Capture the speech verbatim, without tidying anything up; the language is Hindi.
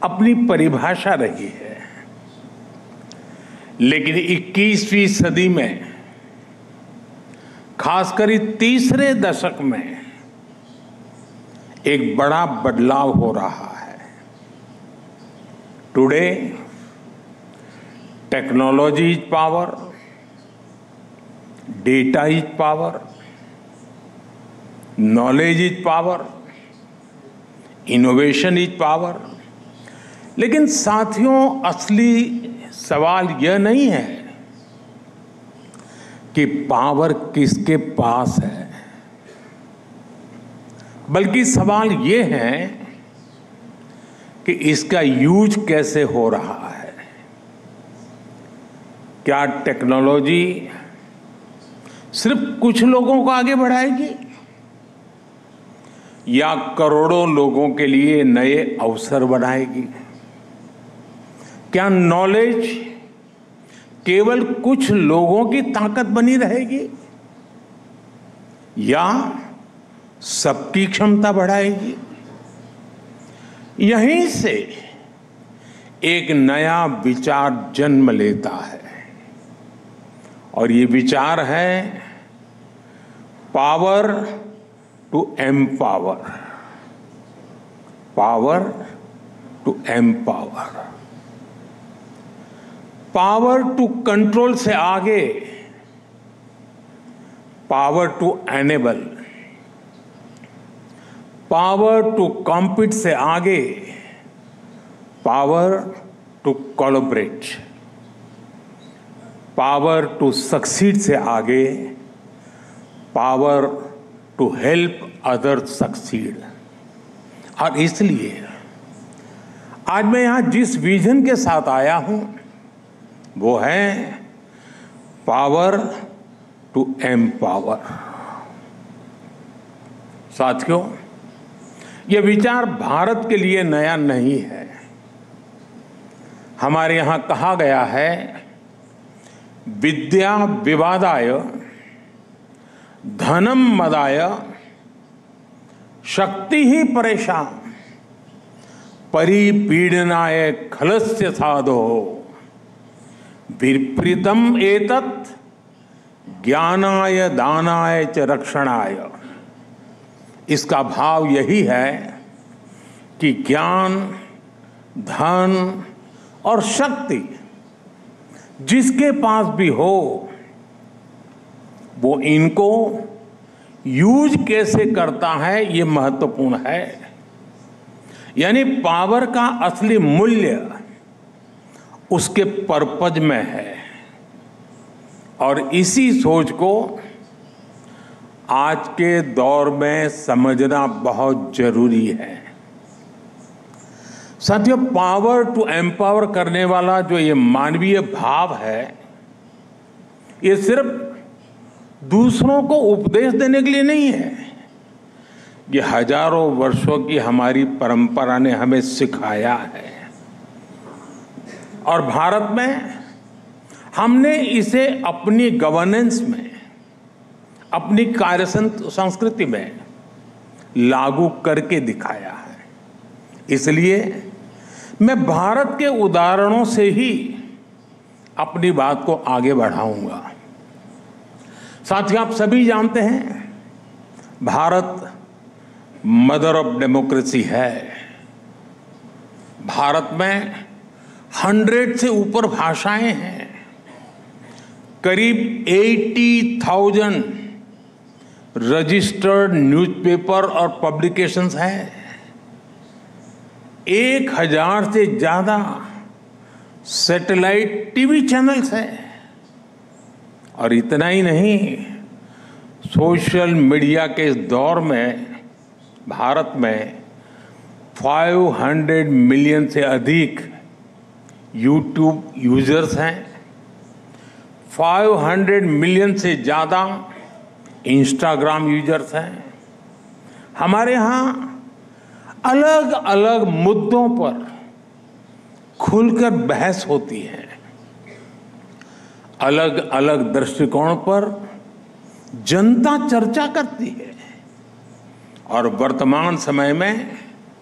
अपनी परिभाषा रही है, लेकिन इक्कीसवीं सदी में, खासकर तीसरे दशक में, एक बड़ा बदलाव हो रहा है। Today technology is power, data is power, knowledge is power, innovation is power. लेकिन साथियों, असली सवाल यह नहीं है कि पावर किसके पास है, बल्कि सवाल यह है कि इसका यूज कैसे हो रहा है। क्या टेक्नोलॉजी सिर्फ कुछ लोगों को आगे बढ़ाएगी या करोड़ों लोगों के लिए नए अवसर बनाएगी? क्या नॉलेज केवल कुछ लोगों की ताकत बनी रहेगी या सबकी क्षमता बढ़ाएगी? यहीं से एक नया विचार जन्म लेता है, और ये विचार है power to empower. Power to empower. Power to control से आगे power to enable, power to compete से आगे power to collaborate, power to succeed से आगे power to help other succeed. और इसलिए आज मैं यहां जिस विजन के साथ आया हूं वो है पावर टू एम्पावर। साथियों, यह विचार भारत के लिए नया नहीं है। हमारे यहां कहा गया है, विद्या विवादाय धनम मदाय शक्ति ही परेशान परिपीडनाय खलस्य साधो विपरीतम एतत् ज्ञानाय दानाय च रक्षणाय। इसका भाव यही है कि ज्ञान, धन और शक्ति जिसके पास भी हो, वो इनको यूज कैसे करता है ये महत्वपूर्ण है। यानी पावर का असली मूल्य उसके पर्पज में है, और इसी सोच को आज के दौर में समझना बहुत जरूरी है। साथियों, पावर टू एम्पावर करने वाला जो ये मानवीय भाव है, ये सिर्फ दूसरों को उपदेश देने के लिए नहीं है। ये हजारों वर्षों की हमारी परंपरा ने हमें सिखाया है, और भारत में हमने इसे अपनी गवर्नेंस में, अपनी कार्य संस्कृति में लागू करके दिखाया है। इसलिए मैं भारत के उदाहरणों से ही अपनी बात को आगे बढ़ाऊंगा। साथियों, आप सभी जानते हैं, भारत मदर ऑफ डेमोक्रेसी है। भारत में हंड्रेड से ऊपर भाषाएं हैं, करीब अस्सी हज़ार रजिस्टर्ड न्यूज़पेपर और पब्लिकेशंस हैं, एक हजार से ज्यादा सैटेलाइट टीवी चैनल्स हैं, और इतना ही नहीं, सोशल मीडिया के इस दौर में भारत में पाँच सौ मिलियन से अधिक यूट्यूब यूजर्स हैं, पाँच सौ मिलियन से ज़्यादा इंस्टाग्राम यूजर्स हैं। हमारे यहाँ अलग अलग मुद्दों पर खुलकर बहस होती है, अलग अलग दृष्टिकोण पर जनता चर्चा करती है, और वर्तमान समय में